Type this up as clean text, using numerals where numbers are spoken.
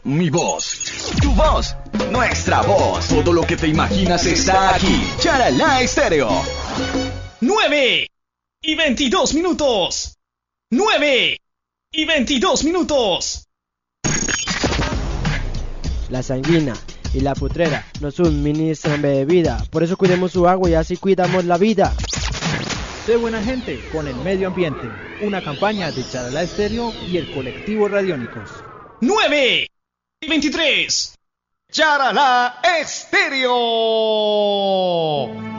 Mi voz, tu voz, nuestra voz. Todo lo que te imaginas está aquí. Charalá Estéreo. 9:22. 9:22. La sanguina y la putrera nos suministran bebida. Por eso cuidemos su agua y así cuidamos la vida. Sé buena gente con el medio ambiente. Una campaña de Charalá Estéreo y el colectivo Radiónicos. 9:23. Charalá Estéreo.